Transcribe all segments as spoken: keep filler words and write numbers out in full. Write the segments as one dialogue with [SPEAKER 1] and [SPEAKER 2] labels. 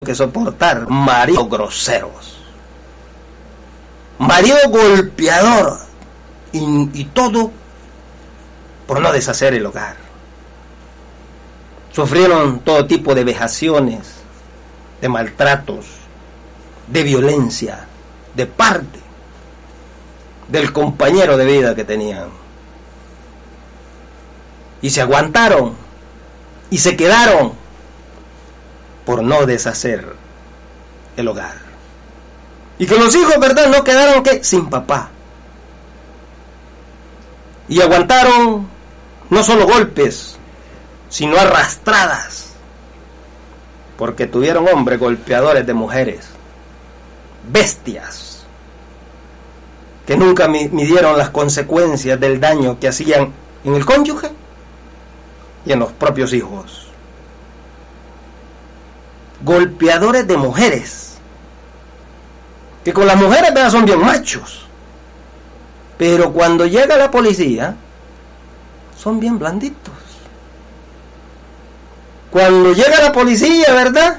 [SPEAKER 1] que soportar maridos groseros, marido golpeador, y, y todo por no deshacer el hogar. Sufrieron todo tipo de vejaciones, de maltratos, de violencia, de parte del compañero de vida que tenían. Y se aguantaron, y se quedaron por no deshacer el hogar. Y que los hijos, ¿verdad?, no quedaron ¿qué? Sin papá. Y aguantaron no solo golpes, sino arrastradas, porque tuvieron hombres golpeadores de mujeres, bestias, que nunca midieron las consecuencias del daño que hacían en el cónyuge y en los propios hijos. Golpeadores de mujeres, que con las mujeres ¿verdad? Son bien machos, pero cuando llega la policía son bien blanditos. Cuando llega la policía, ¿verdad?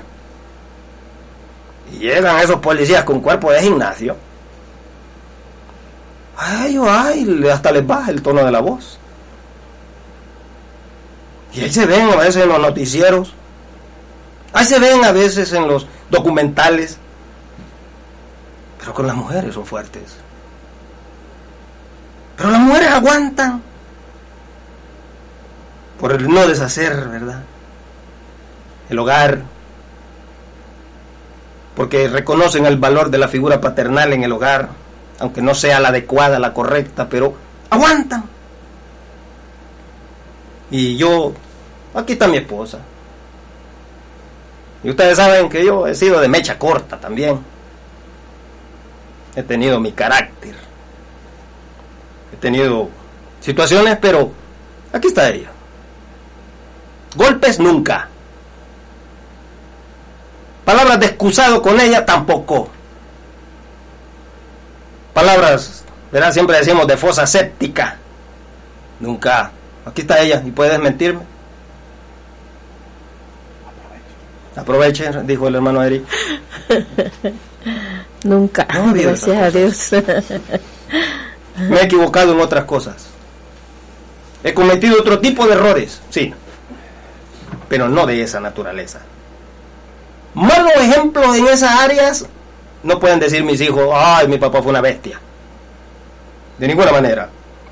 [SPEAKER 1] Y llegan esos policías con cuerpo de gimnasio, ay, ay, hasta les baja el tono de la voz. Y ahí se ven a veces en los noticieros, ahí se ven a veces en los documentales, pero con las mujeres son fuertes. Pero las mujeres aguantan por el no deshacer, ¿verdad?, el hogar, porque reconocen el valor de la figura paternal en el hogar, aunque no sea la adecuada, la correcta, pero aguantan. Y yo, aquí está mi esposa, y ustedes saben que yo he sido de mecha corta también. He tenido mi carácter, he tenido situaciones, pero aquí está ella. Golpes nunca. Palabras de excusado con ella tampoco. Palabras, ¿verdad? Siempre decimos de fosa séptica. Nunca. Aquí está ella y puede desmentirme. Aproveche, dijo el hermano Eric.
[SPEAKER 2] Nunca, no, gracias a Dios.
[SPEAKER 1] Me he equivocado en otras cosas. He cometido otro tipo de errores, sí, pero no de esa naturaleza. Malos ejemplos en esas áreas no pueden decir mis hijos, ay, mi papá fue una bestia. De ninguna manera.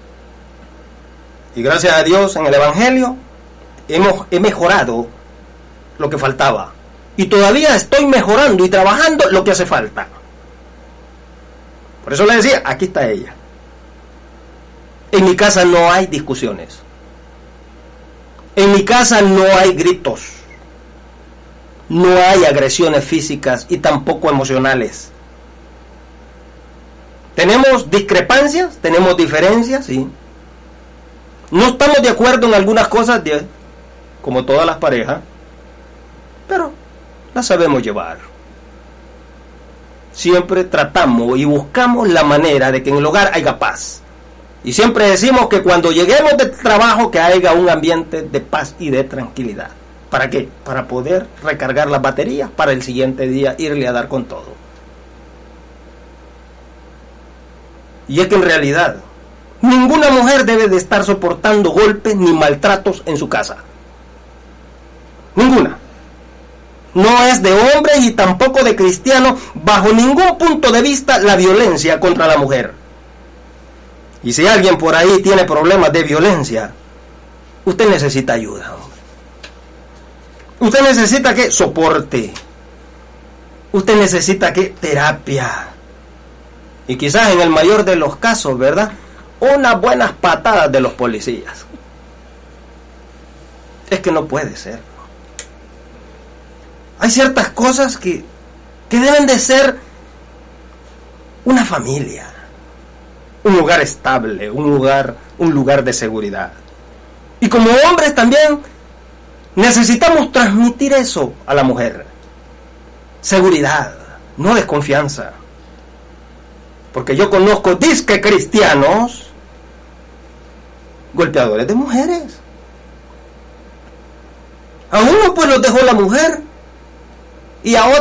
[SPEAKER 1] Y gracias a Dios en el Evangelio hemos he mejorado lo que faltaba. Y todavía estoy mejorando y trabajando lo que hace falta. Por eso le decía, aquí está ella. En mi casa no hay discusiones. En mi casa no hay gritos. No hay agresiones físicas y tampoco emocionales. Tenemos discrepancias, tenemos diferencias, sí. No estamos de acuerdo en algunas cosas, como todas las parejas, pero las sabemos llevar. Siempre tratamos y buscamos la manera de que en el hogar haya paz. Y siempre decimos que cuando lleguemos del trabajo que haya un ambiente de paz y de tranquilidad. ¿Para qué? Para poder recargar las baterías para el siguiente día irle a dar con todo. Y es que en realidad ninguna mujer debe de estar soportando golpes ni maltratos en su casa. Ninguna. No es de hombres y tampoco de cristianos, bajo ningún punto de vista, la violencia contra la mujer. Y si alguien por ahí tiene problemas de violencia, usted necesita ayuda. Usted necesita que soporte. Usted necesita que terapia. Y quizás en el mayor de los casos, ¿verdad?, unas buenas patadas de los policías. Es que no puede ser. Hay ciertas cosas que, que deben de ser una familia, un lugar estable, un lugar, un lugar de seguridad. Y como hombres también necesitamos transmitir eso a la mujer. Seguridad, no desconfianza. Porque yo conozco disque cristianos golpeadores de mujeres. A uno pues los dejó la mujer y a otro